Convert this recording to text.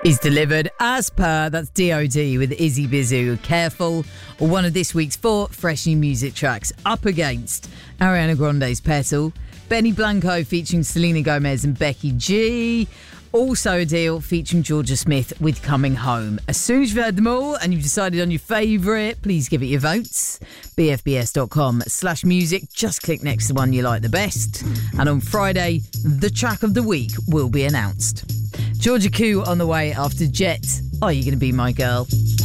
is delivered as per. That's D.O.D. with Izzy Bizu. Careful, or one of this week's 4 fresh new music tracks, up against Ariana Grande's Petal, Benny Blanco featuring Selena Gomez and Becky G. Also a deal featuring Georgia Smith with Coming Home. As soon as you've heard them all and you've decided on your favourite, please give it your votes. bfbs.com/music. Just click next to the one you like the best. And on Friday, the track of the week will be announced. Georgia Koo on the way after Jet. Are You Gonna Be My Girl?